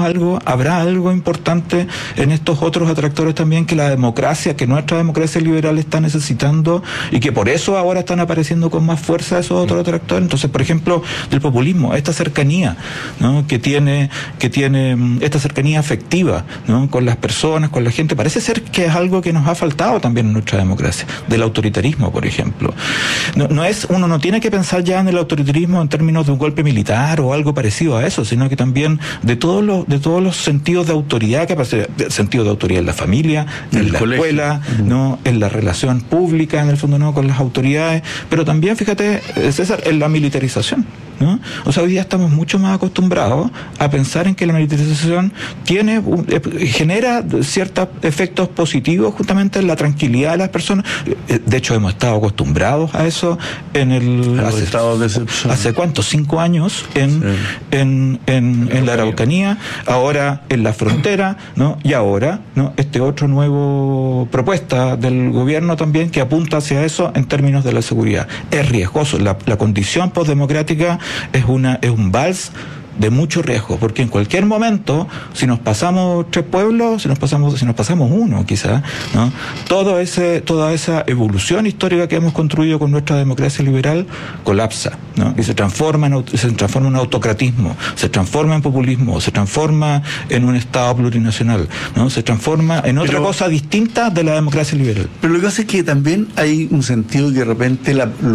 habrá algo importante en estos otros atractores también que nuestra democracia liberal está necesitando y que por eso ahora están apareciendo con más fuerza esos otros atractores. Entonces, por ejemplo, del populismo, esta cercanía, ¿no? que tiene esta cercanía afectiva, ¿no? con las personas, con la gente, parece ser que es algo que nos ha faltado también en nuestra democracia. Del autoritarismo, por ejemplo. Uno no tiene que pensar ya en el autoritarismo en términos de un golpe militar o algo parecido a eso, sino que también de todos los sentidos de autoridad que aparece, sentido de autoridad en la familia, en la escuela, ¿no? en la relación pública, en el fondo, ¿no? con las autoridades, pero también, fíjate, César, en la militarización, ¿no? O sea, hoy día estamos mucho más acostumbrados a pensar en que la militarización genera ciertos efectos positivos justamente en la tranquilidad de las personas. De hecho, hemos estado acostumbrados a eso hace ¿cuánto? 5 años en la Araucanía, ahora en la frontera, ¿no? Y ahora, ¿no? Otro nuevo propuesta del gobierno también que apunta hacia eso en términos de la seguridad. Es riesgoso. La condición postdemocrática es un vals de mucho riesgo, porque en cualquier momento, si nos pasamos 3 pueblos, si nos pasamos uno quizás, ¿no? Toda esa evolución histórica que hemos construido con nuestra democracia liberal colapsa, ¿no? Y se transforma en autocratismo, se transforma en populismo, se transforma en un Estado plurinacional, ¿no? Se transforma en otra cosa distinta de la democracia liberal. Pero lo que pasa es que también hay un sentido que de repente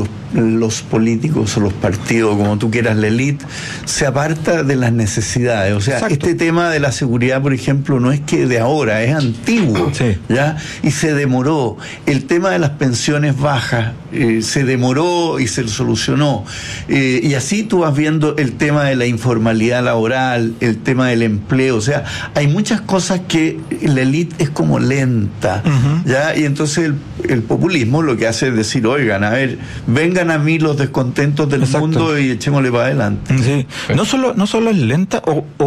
los políticos o los partidos, como tú quieras, la élite, se aparta de las necesidades. O sea, exacto. Este tema de la seguridad, por ejemplo, no es que de ahora, es antiguo, sí. ¿Ya? Y se demoró. El tema de las pensiones bajas se demoró y se solucionó. Y así tú vas viendo el tema de la informalidad laboral, el tema del empleo. O sea, hay muchas cosas que la élite es como lenta, ¿ya? Y entonces el populismo lo que hace es decir, oigan, a ver, vengan a mí los descontentos del exacto. Mundo y echémosle para adelante. Sí. No solo es lenta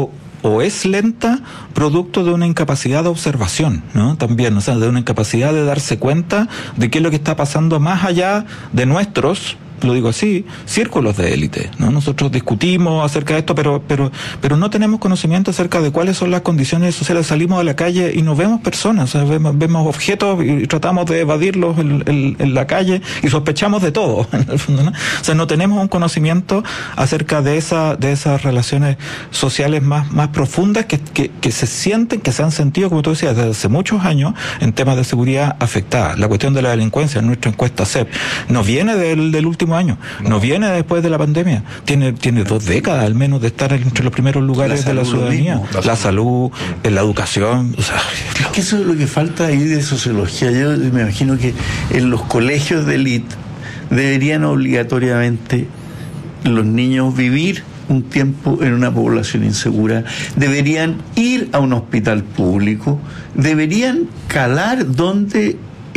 o es lenta producto de una incapacidad de observación, ¿no? También, o sea, de una incapacidad de darse cuenta de qué es lo que está pasando más allá de nuestros, lo digo así, círculos de élite, ¿no? Nosotros discutimos acerca de esto, pero no tenemos conocimiento acerca de cuáles son las condiciones sociales. Salimos a la calle y no vemos personas, o sea, vemos objetos y tratamos de evadirlos en la calle y sospechamos de todo, en el fondo, ¿no? O sea, no tenemos un conocimiento acerca de esas relaciones sociales más profundas que se sienten, que se han sentido, como tú decías, desde hace muchos años en temas de seguridad afectada. La cuestión de la delincuencia en nuestra encuesta CEP no viene del último año, no viene después de la pandemia, tiene 2 décadas al menos de estar entre los primeros lugares de la ciudadanía, la salud, la educación, o sea, es que eso es lo que falta ahí de sociología. Yo me imagino que en los colegios de élite deberían obligatoriamente los niños vivir un tiempo en una población insegura, deberían ir a un hospital público, deberían calar donde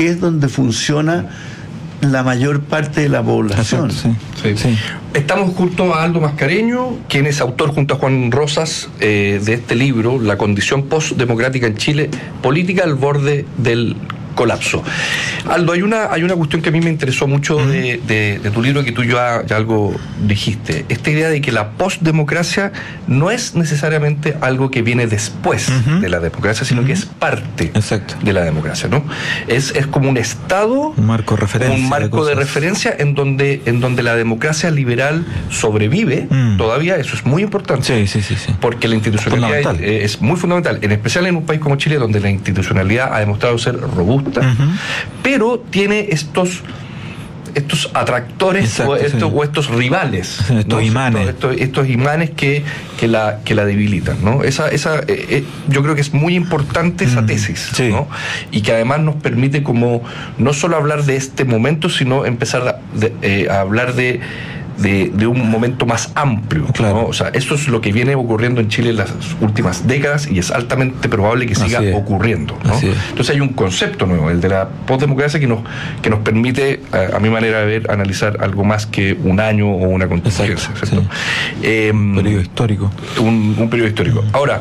funciona la mayor parte de la población. Sí. Estamos junto a Aldo Mascareño, quien es autor junto a Juan Rosas de este libro, La condición postdemocrática en Chile, política al borde del colapso. Aldo, hay una cuestión que a mí me interesó mucho de tu libro, que tú ya algo dijiste. Esta idea de que la postdemocracia no es necesariamente algo que viene después de la democracia, sino que es parte de la democracia, ¿no? Es como un estado, un marco de referencia en donde la democracia liberal sobrevive todavía. Eso es muy importante. Sí. Porque la institucionalidad es muy fundamental, en especial en un país como Chile, donde la institucionalidad ha demostrado ser robusta, pero tiene estos atractores o estos rivales, estos imanes, estos imanes que la debilitan, ¿no? Yo creo que es muy importante esa tesis, ¿no? Y que además nos permite como no solo hablar de este momento, sino empezar a hablar de un momento más amplio, claro, ¿no? O sea, esto es lo que viene ocurriendo en Chile en las últimas décadas y es altamente probable que siga ocurriendo, ¿no? Entonces hay un concepto nuevo, el de la postdemocracia, que nos permite, a mi manera de ver, analizar algo más que un año o una contingencia, ¿cierto? Un periodo histórico. Un periodo histórico. Ahora,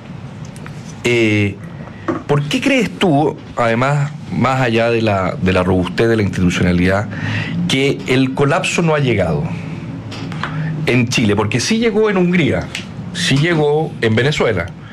¿por qué crees tú, además, más allá de la robustez de la institucionalidad, que el colapso no ha llegado en Chile? Porque sí llegó en Hungría, sí llegó en Venezuela,